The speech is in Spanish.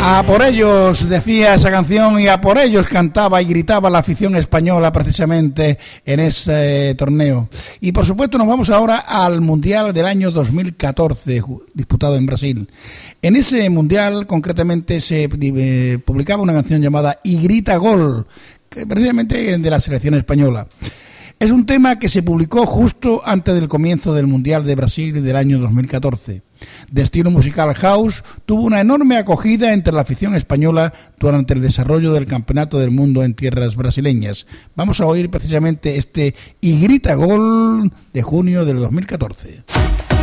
A por ellos decía esa canción y a por ellos cantaba y gritaba la afición española precisamente en ese torneo. Y por supuesto nos vamos ahora al Mundial del año 2014 disputado en Brasil. En ese Mundial concretamente se publicaba una canción llamada Y grita gol, que precisamente de la selección española. Es un tema que se publicó justo antes del comienzo del Mundial de Brasil del año 2014. De estilo musical house, tuvo una enorme acogida entre la afición española durante el desarrollo del Campeonato del Mundo en tierras brasileñas. Vamos a oír precisamente este Y grita gol de junio del 2014.